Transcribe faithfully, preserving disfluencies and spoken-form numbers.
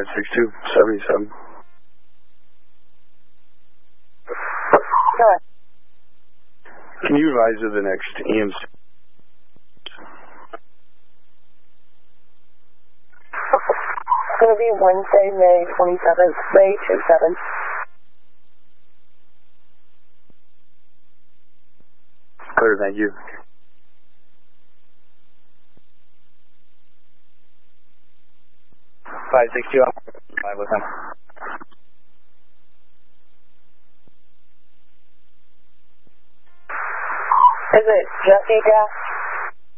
six two seventy-seven. Sure. Can you advise of the next E M C? It's going to be Wednesday, May twenty-seventh, May twenty-seventh. Clear, thank you. five six two, five with him. Is it Jesse Gas?